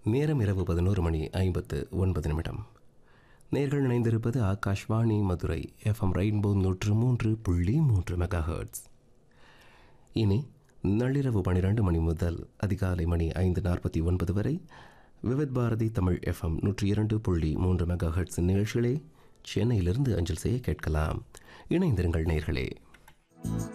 நேரம் இரவு 11:59. நேர்கள் இணைந்திருப்பது Akashvani Madurai FM rainbow 103.3 megahertz. இனி நள்ளிரவு 12 மணி முதல் அதிகாலை மணி 5:49 வரை விவித் பாரதி தமிழ் FM 102.3 மெகாஹெர்ட்ஸ் நிகழ்ச்சிகளே சென்னையிலிருந்து அஞ்சல் செய்ய கேட்கலாம். இணைந்திருங்கள் நேர்களே.